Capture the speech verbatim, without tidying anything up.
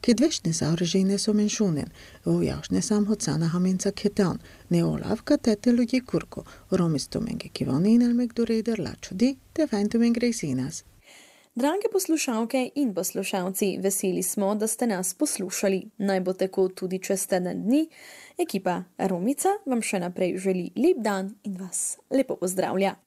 Kidvesh ne saurăjine so menșunen, o iaș ne sam hoțana hamința chetan, ne olav ca tete lugi curco, romistumenge kivonin el megdureider lačudi, te fajntumeng rejsinas. Drage poslušalke in poslušalci, veseli smo, da ste nas poslušali. Naj bo tako tudi čez teden dni. Ekipa Romica vam še naprej želi lep dan in vas lepo pozdravlja.